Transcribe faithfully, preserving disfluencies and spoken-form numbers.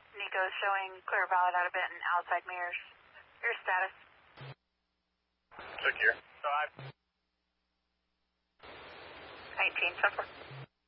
Nico's showing clear valid out of bit and outside mirrors. Your status? Took here. Five. nineteen, so far.